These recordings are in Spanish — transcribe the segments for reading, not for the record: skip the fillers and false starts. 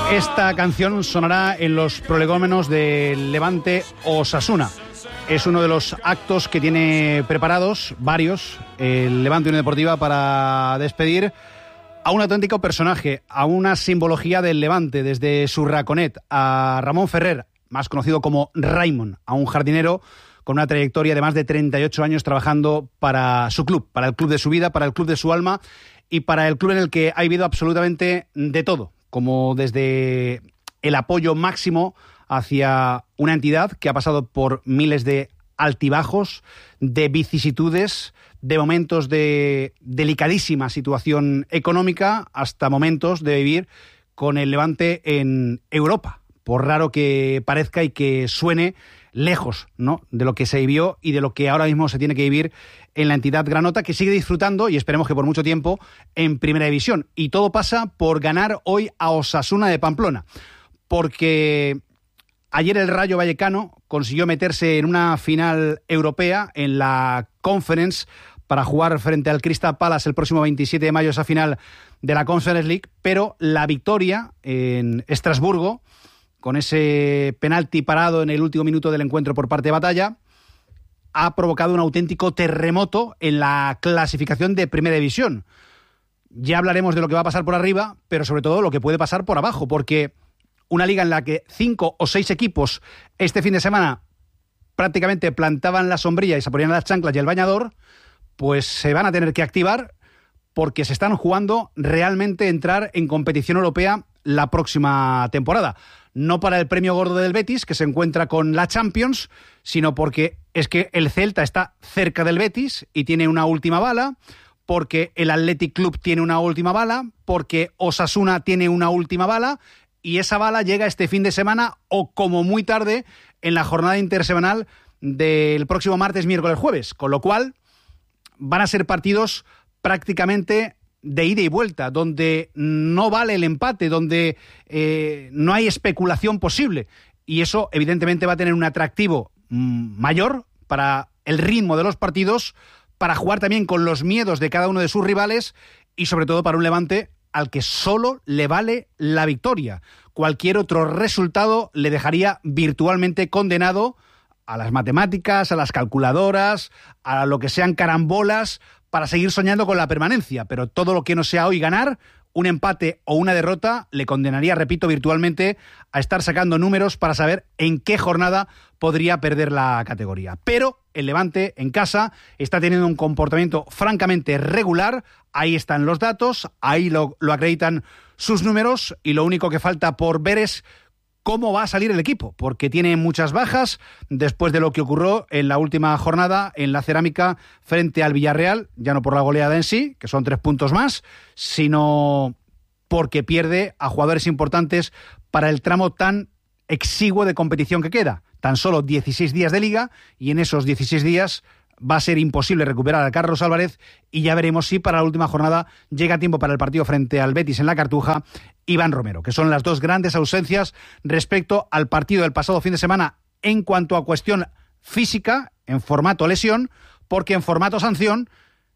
Esta canción sonará en los prolegómenos del Levante Osasuna. Es uno de los actos que tiene preparados, varios, el Levante Unión Deportiva para despedir a un auténtico personaje, a una simbología del Levante, desde su Raconet a Ramón Ferrer, más conocido como Raimon, a un jardinero con una trayectoria de más de 38 años trabajando para su club, para el club de su vida, para el club de su alma y para el club en el que ha vivido absolutamente de todo, como desde el apoyo máximo hacia una entidad que ha pasado por miles de altibajos, de vicisitudes, de momentos de delicadísima situación económica, hasta momentos de vivir con el Levante en Europa, por raro que parezca y que suene lejos, ¿no?, de lo que se vivió y de lo que ahora mismo se tiene que vivir en la entidad granota, que sigue disfrutando, y esperemos que por mucho tiempo, en Primera División. Y todo pasa por ganar hoy a Osasuna de Pamplona, porque ayer el Rayo Vallecano consiguió meterse en una final europea en la Conference para jugar frente al Crystal Palace el próximo 27 de mayo, esa final de la Conference League, pero la victoria en Estrasburgo, con ese penalti parado en el último minuto del encuentro por parte de Batalla, ha provocado un auténtico terremoto en la clasificación de Primera División. Ya hablaremos de lo que va a pasar por arriba, pero sobre todo lo que puede pasar por abajo, porque una liga en la que 5 o 6 equipos este fin de semana prácticamente plantaban la sombrilla y se ponían las chanclas y el bañador, pues se van a tener que activar porque se están jugando realmente entrar en competición europea la próxima temporada. No para el premio gordo del Betis, que se encuentra con la Champions, sino porque es que el Celta está cerca del Betis y tiene una última bala, porque el Athletic Club tiene una última bala, porque Osasuna tiene una última bala, y esa bala llega este fin de semana o como muy tarde en la jornada intersemanal del próximo martes, miércoles, jueves, con lo cual van a ser partidos prácticamente de ida y vuelta, donde no vale el empate, donde no hay especulación posible, y eso evidentemente va a tener un atractivo mayor para el ritmo de los partidos, para jugar también con los miedos de cada uno de sus rivales y sobre todo para un Levante al que solo le vale la victoria. Cualquier otro resultado le dejaría virtualmente condenado a las matemáticas, a las calculadoras, a lo que sean carambolas, para seguir soñando con la permanencia, pero todo lo que no sea hoy ganar, un empate o una derrota, le condenaría, repito, virtualmente a estar sacando números para saber en qué jornada podría perder la categoría. Pero el Levante en casa está teniendo un comportamiento francamente regular, ahí están los datos, ahí lo acreditan sus números, y lo único que falta por ver es cómo va a salir el equipo, porque tiene muchas bajas después de lo que ocurrió en la última jornada en la Cerámica frente al Villarreal, ya no por la goleada en sí, que son 3 puntos más, sino porque pierde a jugadores importantes para el tramo tan exiguo de competición que queda. Tan solo 16 días de liga, y en esos 16 días va a ser imposible recuperar a Carlos Álvarez, y ya veremos si para la última jornada llega tiempo para el partido frente al Betis en la Cartuja Iván Romero, que son las dos grandes ausencias respecto al partido del pasado fin de semana en cuanto a cuestión física, en formato lesión, porque en formato sanción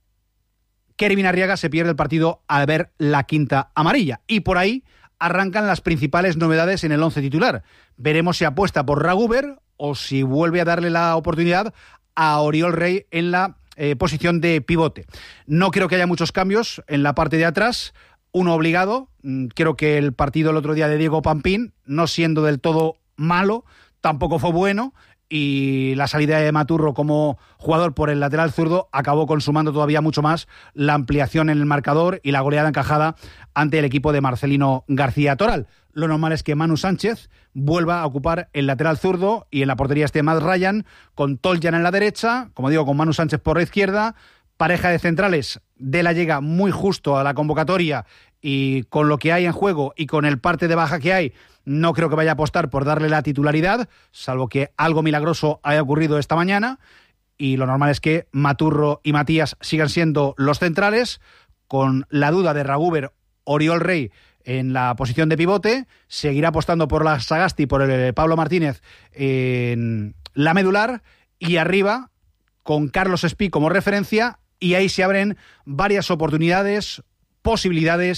Kevin Arriaga se pierde el partido al ver la quinta amarilla, y por ahí arrancan las principales novedades en el 11 titular. Veremos si apuesta por Raguber o si vuelve a darle la oportunidad a Oriol Rey en la posición de pivote. No creo que haya muchos cambios en la parte de atrás, uno obligado. Creo que el partido el otro día de Diego Pampín, no siendo del todo malo, tampoco fue bueno, y la salida de Maturro como jugador por el lateral zurdo acabó consumando todavía mucho más la ampliación en el marcador y la goleada encajada ante el equipo de Marcelino García Toral. Lo normal es que Manu Sánchez vuelva a ocupar el lateral zurdo, y en la portería esté Matt Ryan, con Toljan en la derecha, como digo, con Manu Sánchez por la izquierda, pareja de centrales. De la llega muy justo a la convocatoria, y con lo que hay en juego y con el parte de baja que hay, no creo que vaya a apostar por darle la titularidad, salvo que algo milagroso haya ocurrido esta mañana, y lo normal es que Maturro y Matías sigan siendo los centrales, con la duda de Raguber, Oriol Rey en la posición de pivote. Seguirá apostando por la Sagasti, por el Pablo Martínez en la medular, y arriba con Carlos Espí como referencia, y ahí se abren varias oportunidades, posibilidades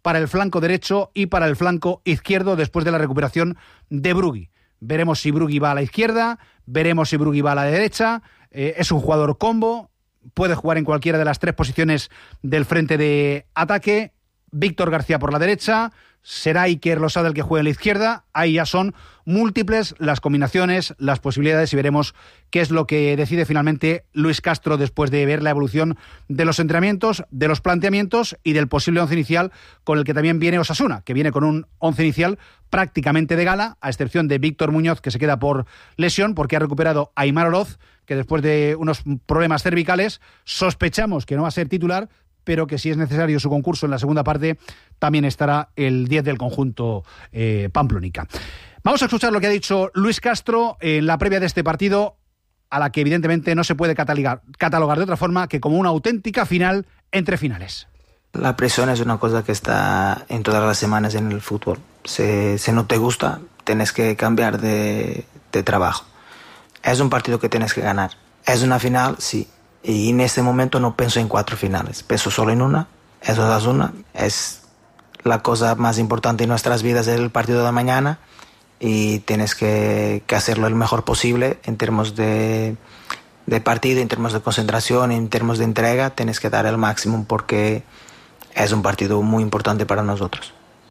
para el flanco derecho y para el flanco izquierdo después de la recuperación de Brugui. Veremos si Brugui va a la izquierda, veremos si Brugui va a la derecha. Es un jugador combo, puede jugar en cualquiera de las 3 posiciones del frente de ataque. Víctor García por la derecha, será Iker Losada el que juegue en la izquierda. Ahí ya son múltiples las combinaciones, las posibilidades, y veremos qué es lo que decide finalmente Luis Castro después de ver la evolución de los entrenamientos, de los planteamientos y del posible once inicial con el que también viene Osasuna, que viene con un once inicial prácticamente de gala, a excepción de Víctor Muñoz, que se queda por lesión porque ha recuperado a Aimar Oroz, que después de unos problemas cervicales sospechamos que no va a ser titular, pero que si es necesario su concurso en la segunda parte, también estará el 10 del conjunto pamplónica. Vamos a escuchar lo que ha dicho Luis Castro en la previa de este partido, a la que evidentemente no se puede catalogar de otra forma que como una auténtica final entre finales. La presión es una cosa que está en todas las semanas en el fútbol. Si no te gusta, tienes que cambiar de trabajo. Es un partido que tienes que ganar. Es una final, sí. Y en este momento no pienso en 4 finales, pienso solo en una. Eso es una. Es la cosa más importante en nuestras vidas, el partido de mañana, y tienes que hacerlo el mejor posible en términos de partido, en términos de concentración, en términos de entrega. Tienes que dar el máximo porque es un partido muy importante para nosotros.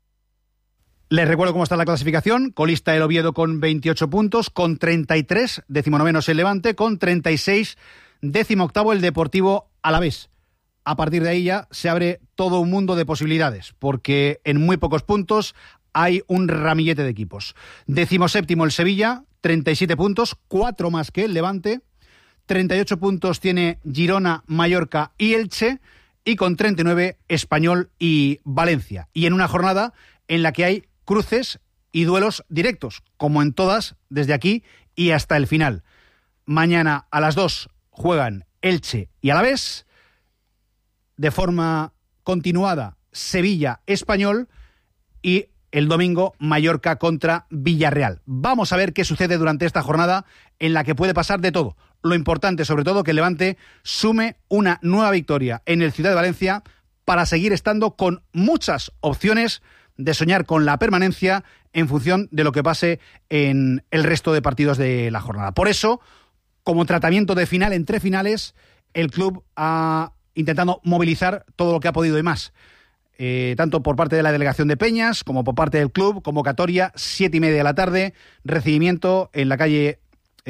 Les recuerdo cómo está la clasificación. Colista el Oviedo con 28 puntos, con 33, 19º el Levante, con 36, 18º el Deportivo Alavés. A partir de ahí ya se abre todo un mundo de posibilidades, porque en muy pocos puntos hay un ramillete de equipos. 17º el Sevilla, 37 puntos, 4 más que el Levante. 38 puntos tiene Girona, Mallorca y Elche, y con 39 Español y Valencia. Y en una jornada en la que hay cruces y duelos directos, como en todas, desde aquí y hasta el final. Mañana a las 2 juegan Elche y Alavés, de forma continuada Sevilla, Español, y el domingo Mallorca contra Villarreal. Vamos a ver qué sucede durante esta jornada en la que puede pasar de todo. Lo importante, sobre todo, que el Levante sume una nueva victoria en el Ciudad de Valencia para seguir estando con muchas opciones de soñar con la permanencia en función de lo que pase en el resto de partidos de la jornada. Por eso, como tratamiento de final entre finales, el club ha intentado movilizar todo lo que ha podido y más. Tanto por parte de la delegación de Peñas como por parte del club. Convocatoria 7:30 de la tarde, recibimiento en la calle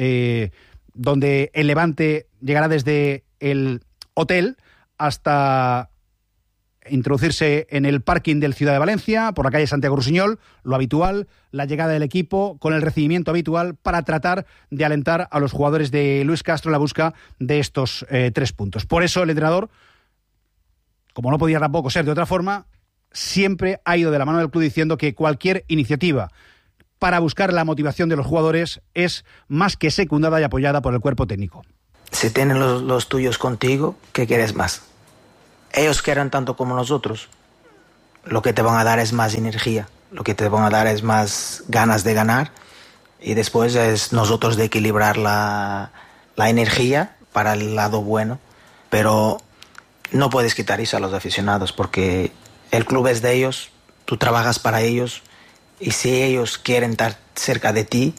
donde el Levante llegará desde el hotel hasta introducirse en el parking del Ciudad de Valencia, por la calle Santiago Rusiñol, lo habitual, la llegada del equipo con el recibimiento habitual para tratar de alentar a los jugadores de Luis Castro en la busca de estos 3 puntos. Por eso el entrenador, como no podía tampoco ser de otra forma, siempre ha ido de la mano del club diciendo que cualquier iniciativa para buscar la motivación de los jugadores es más que secundada y apoyada por el cuerpo técnico. Si tienen los tuyos contigo, ¿qué quieres más? Ellos quieren tanto como nosotros. Lo que te van a dar es más energía, lo que te van a dar es más ganas de ganar, y después es nosotros de equilibrar la energía para el lado bueno. Pero no puedes quitar eso a los aficionados porque el club es de ellos, tú trabajas para ellos, y si ellos quieren estar cerca de ti,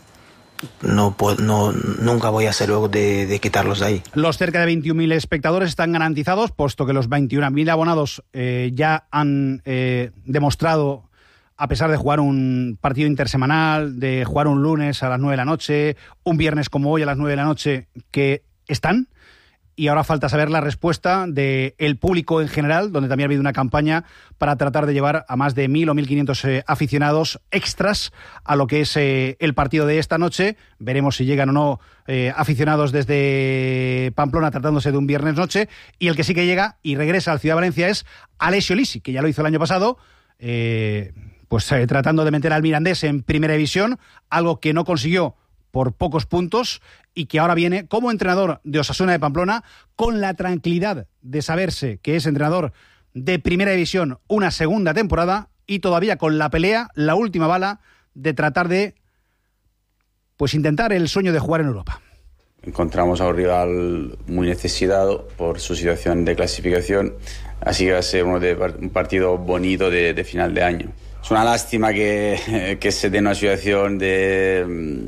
nunca voy a hacer luego de quitarlos de ahí. Los cerca de 21.000 espectadores están garantizados, puesto que los 21.000 abonados ya han demostrado, a pesar de jugar un partido intersemanal, de jugar un lunes a las 9 de la noche, un viernes como hoy a las 9 de la noche, que están. Y ahora falta saber la respuesta del público en general, donde también ha habido una campaña para tratar de llevar a más de 1.000 o 1.500 aficionados extras a lo que es el partido de esta noche. Veremos si llegan o no aficionados desde Pamplona, tratándose de un viernes noche. Y el que sí que llega y regresa al Ciudad de Valencia es Alessio Lisi, que ya lo hizo el año pasado, tratando de meter al Mirandés en primera división, algo que no consiguió por pocos puntos, y que ahora viene como entrenador de Osasuna de Pamplona con la tranquilidad de saberse que es entrenador de primera división una segunda temporada, y todavía con la pelea, la última bala de tratar de intentar el sueño de jugar en Europa. Encontramos a un rival muy necesitado por su situación de clasificación, Así que va a ser un partido bonito de final de año. Es una lástima que se dé una situación de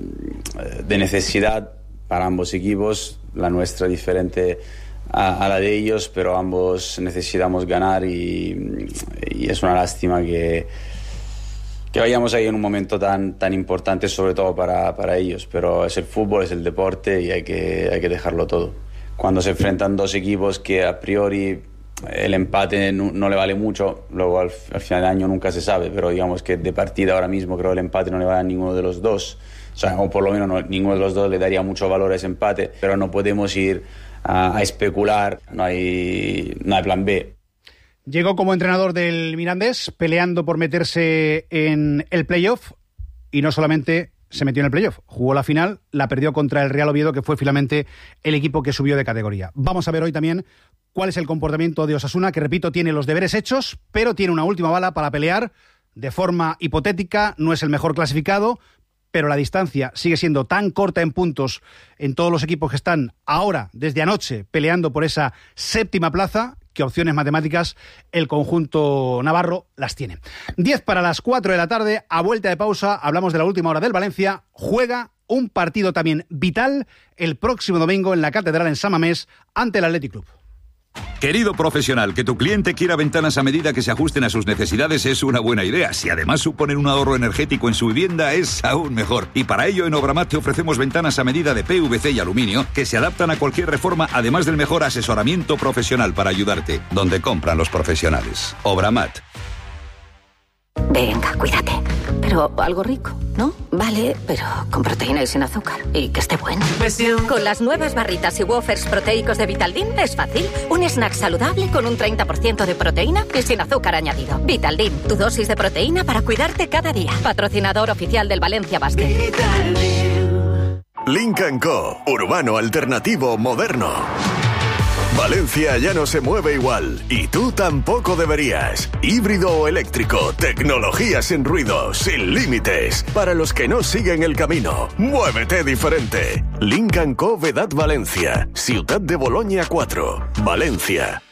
necesidad para ambos equipos, la nuestra diferente a la de ellos, pero ambos necesitamos ganar y es una lástima que vayamos ahí en un momento tan importante, sobre todo para ellos, pero es el fútbol, es el deporte y hay que dejarlo todo. Cuando se enfrentan dos equipos que a priori el empate no le vale mucho, luego al final del año nunca se sabe, pero digamos que de partida ahora mismo creo que el empate no le vale a ninguno de los dos, o sea, o por lo menos ninguno de los dos le daría mucho valor a ese empate, pero no podemos ir a especular, no hay plan B. Llegó como entrenador del Mirandés peleando por meterse en el playoff y no solamente se metió en el playoff, jugó la final, la perdió contra el Real Oviedo, que fue finalmente el equipo que subió de categoría. Vamos a ver hoy también cuál es el comportamiento de Osasuna, que repito, tiene los deberes hechos, pero tiene una última bala para pelear de forma hipotética, no es el mejor clasificado, pero la distancia sigue siendo tan corta en puntos en todos los equipos que están ahora, desde anoche, peleando por esa séptima plaza, que opciones matemáticas el conjunto navarro las tiene. 10 para las 4 de la tarde, a vuelta de pausa, hablamos de la última hora del Valencia, juega un partido también vital el próximo domingo en la Catedral en San Mamés ante el Athletic Club. Querido profesional, que tu cliente quiera ventanas a medida que se ajusten a sus necesidades es una buena idea. Si además suponen un ahorro energético en su vivienda, es aún mejor. Y para ello, en Obramat te ofrecemos ventanas a medida de PVC y aluminio que se adaptan a cualquier reforma, además del mejor asesoramiento profesional para ayudarte. Donde compran los profesionales. Obramat. Venga, cuídate. Pero algo rico, ¿no? Vale, pero con proteína y sin azúcar. Y que esté bueno. Con las nuevas barritas y wafers proteicos de Vitaldin es fácil. Un snack saludable con un 30% de proteína y sin azúcar añadido. Vitaldin, tu dosis de proteína para cuidarte cada día. Patrocinador oficial del Valencia Basket. Lynk & Co. Urbano alternativo moderno. Valencia ya no se mueve igual, y tú tampoco deberías. Híbrido o eléctrico, tecnología sin ruido, sin límites. Para los que no siguen el camino, muévete diferente. Lynk & Co. Vedat Valencia, Ciutat de Boloña 4, Valencia.